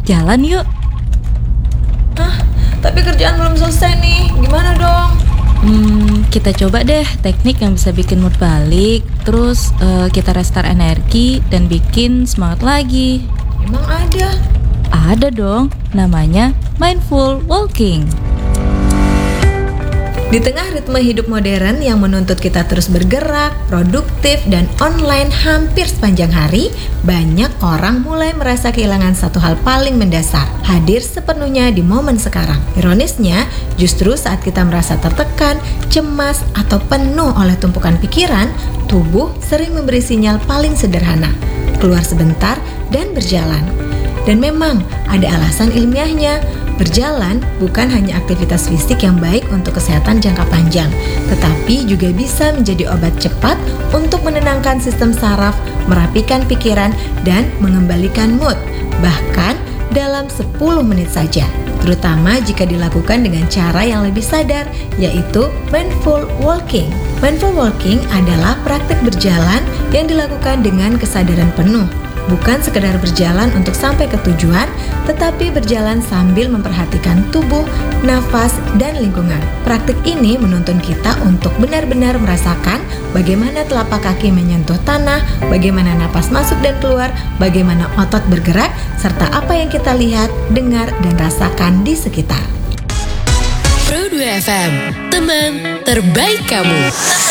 jalan yuk. Tapi kerjaan belum selesai nih, gimana dong? Kita coba deh teknik yang bisa bikin mood balik, terus kita restart energi dan bikin semangat lagi. Emang ada? Ada dong, namanya mindful walking. Di tengah ritme hidup modern yang menuntut kita terus bergerak, produktif, dan online hampir sepanjang hari, banyak orang mulai merasa kehilangan satu hal paling mendasar, hadir sepenuhnya di momen sekarang. Ironisnya, justru saat kita merasa tertekan, cemas, atau penuh oleh tumpukan pikiran, tubuh sering memberi sinyal paling sederhana, keluar sebentar dan berjalan. Dan memang ada alasan ilmiahnya. Berjalan bukan hanya aktivitas fisik yang baik untuk kesehatan jangka panjang, tetapi juga bisa menjadi obat cepat untuk menenangkan sistem saraf, merapikan pikiran, dan mengembalikan mood, bahkan dalam 10 menit saja, terutama jika dilakukan dengan cara yang lebih sadar, yaitu mindful walking. Mindful walking adalah praktik berjalan yang dilakukan dengan kesadaran penuh. Bukan sekedar berjalan untuk sampai ke tujuan, tetapi berjalan sambil memperhatikan tubuh, nafas, dan lingkungan. Praktik ini menuntun kita untuk benar-benar merasakan bagaimana telapak kaki menyentuh tanah, bagaimana napas masuk dan keluar, bagaimana otot bergerak, serta apa yang kita lihat, dengar, dan rasakan di sekitar. Pro 2 FM, teman terbaik kamu.